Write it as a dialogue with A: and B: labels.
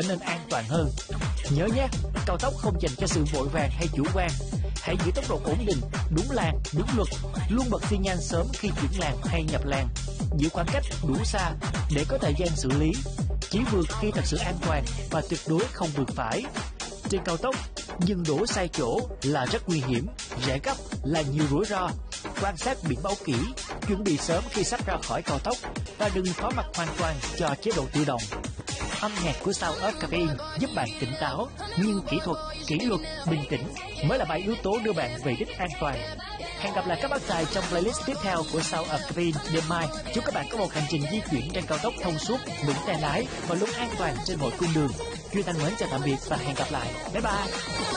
A: nên an toàn hơn. Nhớ nhé, cao tốc không dành cho sự vội vàng hay chủ quan. Hãy giữ tốc độ ổn định, đúng làn, đúng luật, luôn bật xi nhan sớm khi chuyển làn hay nhập làn, giữ khoảng cách đủ xa để có thời gian xử lý. Chỉ vượt khi thật sự an toàn và tuyệt đối không vượt phải. Trên cao tốc, dừng đỗ sai chỗ là rất nguy hiểm, rẽ gấp là nhiều rủi ro. Quan sát biển báo kỹ, chuẩn bị sớm khi sắp ra khỏi cao tốc và đừng phó mặc hoàn toàn cho chế độ tự động. Âm nhạc của Sound of Caffeine giúp bạn tỉnh táo, nhưng kỹ thuật, kỷ luật, bình tĩnh mới là 7 yếu tố đưa bạn về đích an toàn. Hẹn gặp lại các bác tài trong playlist tiếp theo của Sound of Caffeine đêm mai. Chúc các bạn có một hành trình di chuyển trên cao tốc thông suốt, vững tay lái và luôn an toàn trên mọi cung đường. Chuyên Thanh mến chào tạm biệt và hẹn gặp lại. Bye bye.